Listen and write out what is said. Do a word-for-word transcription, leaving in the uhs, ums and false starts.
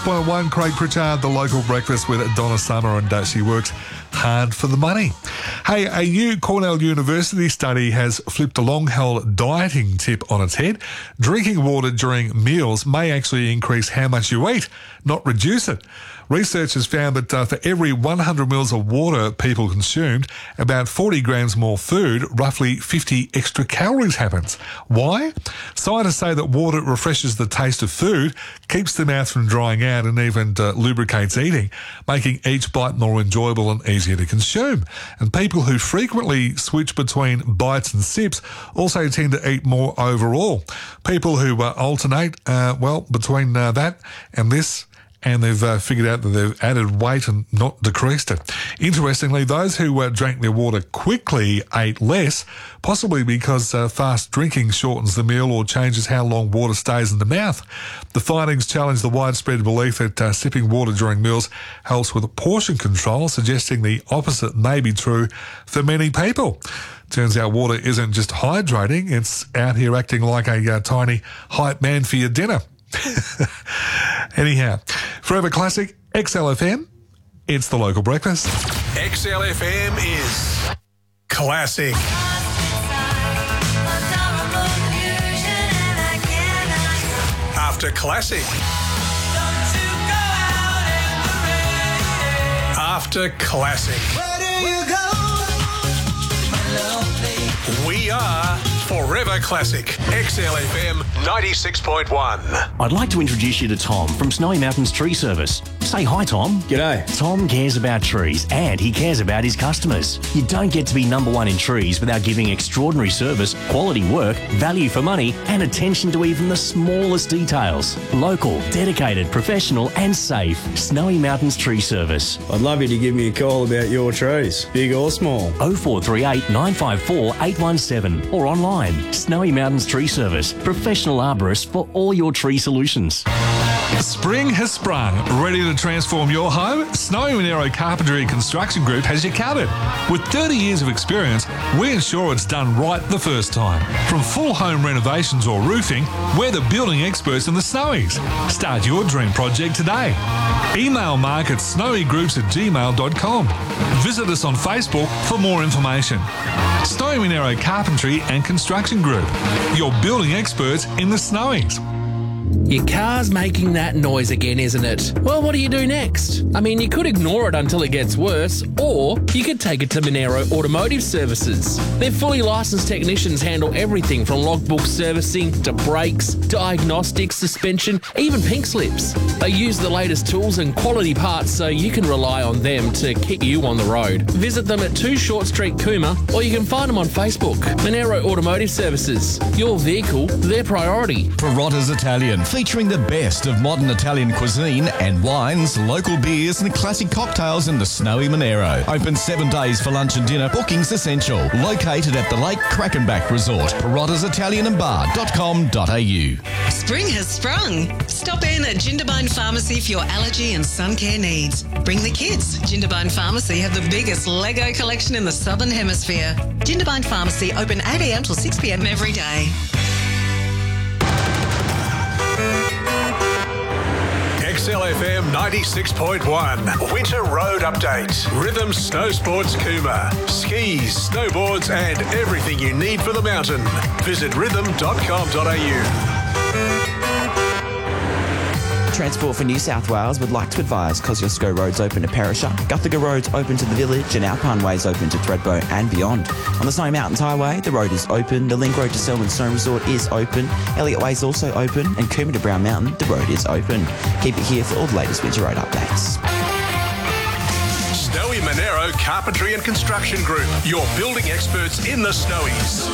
point one, Craig Pritchard, the local breakfast with Donna Summer, and uh, she works hard for the money. Hey, a new Cornell University study has flipped a long-held dieting tip on its head. Drinking water during meals may actually increase how much you eat, not reduce it. Researchers found that uh, for every one hundred mils of water people consumed, about forty grams more food, roughly fifty extra calories happens. Why? Scientists say that water refreshes the taste of food, keeps the mouth from drying out, and even uh, lubricates eating, making each bite more enjoyable and easier to consume. And people who frequently switch between bites and sips also tend to eat more overall. People who uh, alternate, uh, well, between uh, that and this, and they've uh, figured out that they've added weight and not decreased it. Interestingly, those who uh, drank their water quickly ate less, possibly because uh, fast drinking shortens the meal or changes how long water stays in the mouth. The findings challenge the widespread belief that uh, sipping water during meals helps with portion control, suggesting the opposite may be true for many people. Turns out water isn't just hydrating, it's out here acting like a uh, tiny hype man for your dinner. Anyhow, Forever Classic, X L F M, it's the local breakfast. X L F M is classic. After classic. After classic. Where do you go? We are Forever Classic. X L F M ninety-six point one. I'd like to introduce you to Tom from Snowy Mountains Tree Service. Say hi, Tom. G'day. Tom cares about trees and he cares about his customers. You don't get to be number one in trees without giving extraordinary service, quality work, value for money, and attention to even the smallest details. Local, dedicated, professional, and safe. Snowy Mountains Tree Service. I'd love you to give me a call about your trees, big or small. oh four three eight, nine five four, eight one seven or online. Snowy Mountains Tree Service. Professional arborist for all your tree solutions. Spring has sprung. Ready to transform your home? Snowy Monero Carpentry and Construction Group has you covered. With thirty years of experience, we ensure it's done right the first time. From full home renovations or roofing, we're the building experts in the Snowies. Start your dream project today. Email mark at snowygroups at gmail dot com. Visit us on Facebook for more information. Snowy Monero Carpentry and Construction Group, your building experts in the Snowies. Your car's making that noise again, isn't it? Well, what do you do next? I mean, you could ignore it until it gets worse, or you could take it to Monero Automotive Services. Their fully licensed technicians handle everything from logbook servicing to brakes, diagnostics, suspension, even pink slips. They use the latest tools and quality parts so you can rely on them to keep you on the road. Visit them at two Short Street, Cooma, or you can find them on Facebook. Monero Automotive Services. Your vehicle, their priority. Perotta's Italian, featuring the best of modern Italian cuisine and wines, local beers and classic cocktails in the Snowy Monero. Open seven days for lunch and dinner. Bookings essential. Located at the Lake Crackenback Resort. Perottas Italian and Bar dot com dot a u. Spring has sprung. Stop in at Jindabyne Pharmacy for your allergy and sun care needs. Bring the kids. Jindabyne Pharmacy have the biggest Lego collection in the Southern Hemisphere. Jindabyne Pharmacy open eight a m till six p m every day. X L F M ninety-six point one. Winter Road Update. Rhythm Snow Sports Cooma. Skis, snowboards and everything you need for the mountain. Visit rhythm dot com dot a u. Transport for New South Wales would like to advise Kosciuszko Road's open to Perisher, Guthaga Road's open to the village and Alpine Way's open to Thredbo and beyond. On the Snowy Mountains Highway, the road is open, the Link Road to Selwyn Snow Resort is open, Elliott Way's also open, and Cooma to Brown Mountain, the road is open. Keep it here for all the latest winter road updates. Snowy Monero Carpentry and Construction Group, your building experts in the Snowies.